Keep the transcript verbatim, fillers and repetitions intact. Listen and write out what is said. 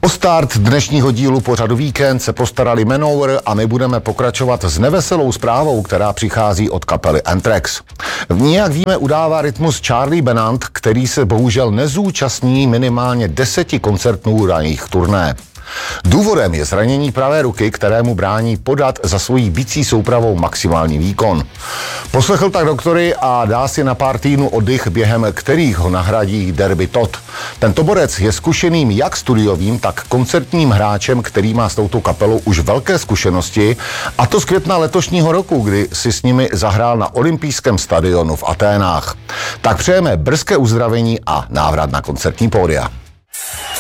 O start dnešního dílu pořadu Víkend se postarali Manowar a my budeme pokračovat s neveselou zprávou, která přichází od kapely Anthrax. V ní, jak víme, udává rytmus Charlie Benant, který se bohužel nezúčastní minimálně deseti koncertů na jejich turné. Důvodem je zranění pravé ruky, kterému brání podat za svojí bicí soupravou maximální výkon. Poslechl tak doktory a dá si na pár týdnů oddych, během kterých ho nahradí Derby Todd. Tento borec je zkušeným jak studiovým, tak koncertním hráčem, který má s touto kapelou už velké zkušenosti, a to z května letošního roku, kdy si s nimi zahrál na olympijském stadionu v Aténách. Tak přejeme brzké uzdravení a návrat na koncertní pódia.